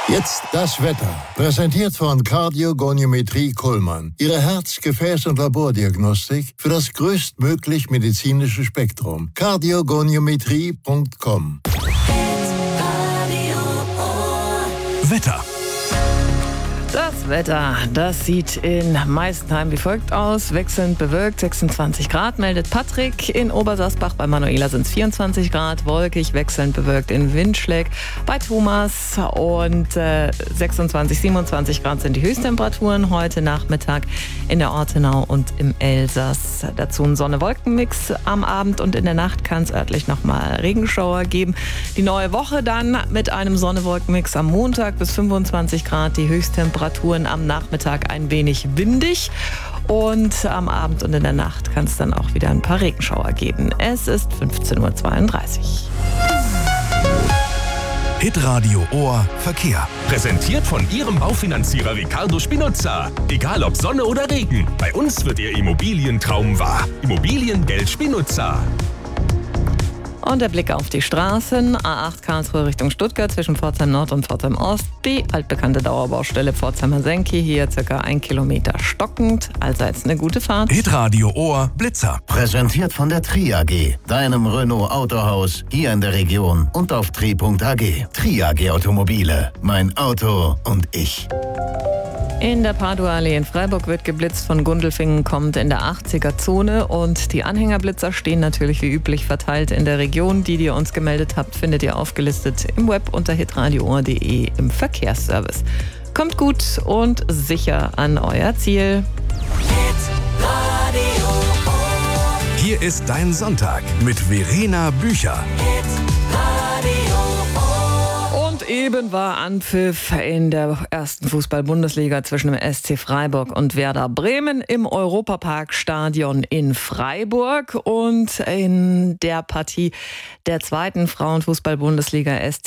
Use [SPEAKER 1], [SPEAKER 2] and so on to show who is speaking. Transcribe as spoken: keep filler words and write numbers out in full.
[SPEAKER 1] Jetzt das Wetter. Präsentiert von Kardiogoniometrie Kuhlmann. Ihre Herz-, Gefäß- und Labordiagnostik für das größtmöglich medizinische Spektrum. kardiogoniometrie punkt com.
[SPEAKER 2] Wetter.
[SPEAKER 3] Das Wetter, das sieht in Meisenheim wie folgt aus. Wechselnd bewölkt, sechsundzwanzig Grad, meldet Patrick. In Obersassbach bei Manuela sind es vierundzwanzig Grad, wolkig, wechselnd bewölkt in Windschläg bei Thomas. Und äh, sechsundzwanzig, siebenundzwanzig Grad sind die Höchsttemperaturen heute Nachmittag in der Ortenau und im Elsass. Dazu ein Sonne-Wolken-Mix am Abend und in der Nacht kann es örtlich nochmal Regenschauer geben. Die neue Woche dann mit einem Sonne-Wolken-Mix am Montag bis fünfundzwanzig Grad, die Höchsttemperaturen am Nachmittag ein wenig windig und am Abend und in der Nacht kann es dann auch wieder ein paar Regenschauer geben. Es ist fünfzehn Uhr zweiunddreißig.
[SPEAKER 2] Hitradio Ohr Verkehr.
[SPEAKER 4] Präsentiert von Ihrem Baufinanzierer Ricardo Spinuzza. Egal ob Sonne oder Regen, bei uns wird Ihr Immobilientraum wahr. Immobiliengeld Spinuzza.
[SPEAKER 3] Und der Blick auf die Straßen. A acht Karlsruhe Richtung Stuttgart zwischen Pforzheim Nord und Pforzheim Ost. Die altbekannte Dauerbaustelle Pforzheimer Senke. Hier circa ein Kilometer stockend. Allseits eine gute Fahrt.
[SPEAKER 2] Hitradio Ohr Blitzer.
[SPEAKER 5] Präsentiert von der Tri A G. Deinem Renault Autohaus. Hier in der Region und auf tri punkt a g. Tri A G Automobile. Mein Auto und ich.
[SPEAKER 3] In der Padua-Allee in Freiburg wird geblitzt. Von Gundelfingen kommt in der achtziger-Zone. Und die Anhängerblitzer stehen natürlich wie üblich verteilt in der Region. Die, die ihr uns gemeldet habt, findet ihr aufgelistet im Web unter hitradio punkt de im Verkehrsservice. Kommt gut und sicher an euer Ziel.
[SPEAKER 2] Hier ist dein Sonntag mit Verena Bücher.
[SPEAKER 3] Und eben war Anpfiff in der ersten Fußball-Bundesliga zwischen dem S C Freiburg und Werder Bremen im Europapark-Stadion in Freiburg. Und in der Partie der zweiten Frauenfußball-Bundesliga S C